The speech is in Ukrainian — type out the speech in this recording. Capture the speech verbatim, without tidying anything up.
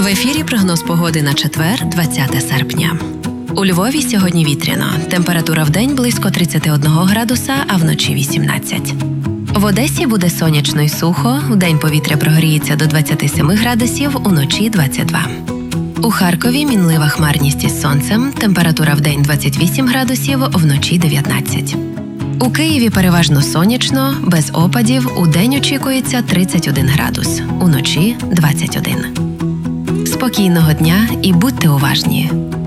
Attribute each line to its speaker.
Speaker 1: ефірі прогноз погоди на четвер, двадцяте серпня. У Львові сьогодні вітряно. Температура вдень близько тридцять один градуса, а вночі вісімнадцять. В Одесі буде сонячно й сухо, вдень повітря прогріється до двадцять сім градусів, уночі двадцять два. У Харкові мінлива хмарність із сонцем, температура вдень двадцять вісім градусів, вночі дев'ятнадцять. У Києві переважно сонячно, без опадів, удень очікується тридцять один градус, уночі двадцять один. Спокійного дня і будьте уважні!